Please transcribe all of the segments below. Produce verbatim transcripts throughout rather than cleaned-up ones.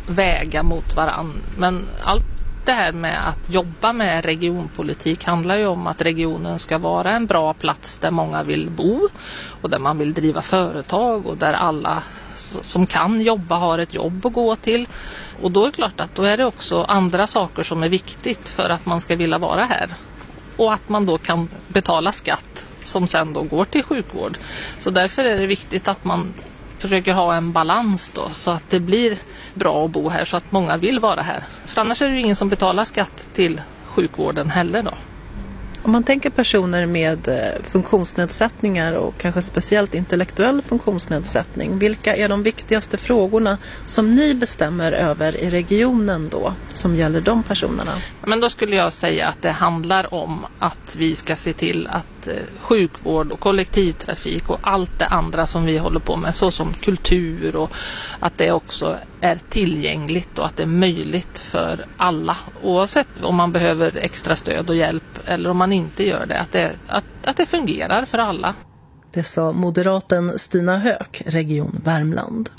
väga mot varann. Men allt det här med att jobba med regionpolitik handlar ju om att regionen ska vara en bra plats där många vill bo och där man vill driva företag och där alla som kan jobba har ett jobb att gå till. Och då är det klart att då är det också andra saker som är viktigt för att man ska vilja vara här. Och att man då kan betala skatt som sen då går till sjukvård. Så därför är det viktigt att man försöker ha en balans då så att det blir bra att bo här så att många vill vara här. För annars är det ju ingen som betalar skatt till sjukvården heller då. Om man tänker personer med funktionsnedsättningar och kanske speciellt intellektuell funktionsnedsättning, vilka är de viktigaste frågorna som ni bestämmer över i regionen då som gäller de personerna? Men då skulle jag säga att det handlar om att vi ska se till att sjukvård och kollektivtrafik och allt det andra som vi håller på med, så som kultur, och att det också är tillgängligt och att det är möjligt för alla, oavsett om man behöver extra stöd och hjälp eller om man inte gör det, att det, att, att det fungerar för alla. Det sa moderaten Stina Höök, Region Värmland.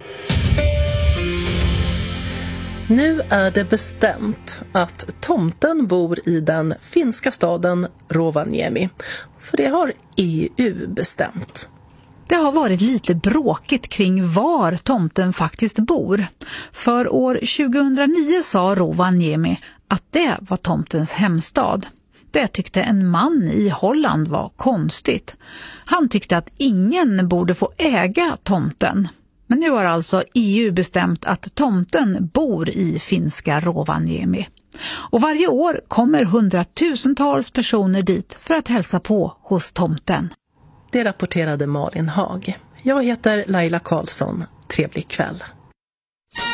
Nu är det bestämt att tomten bor i den finska staden Rovaniemi, för det har E U bestämt. Det har varit lite bråkigt kring var tomten faktiskt bor. För år tjugohundranio sa Rovaniemi att det var tomtens hemstad. Det tyckte en man i Holland var konstigt. Han tyckte att ingen borde få äga tomten. Men nu har alltså E U bestämt att tomten bor i finska Rovaniemi. Och varje år kommer hundratusentals personer dit för att hälsa på hos tomten. Det rapporterade Malin Hag. Jag heter Laila Karlsson. Trevlig kväll.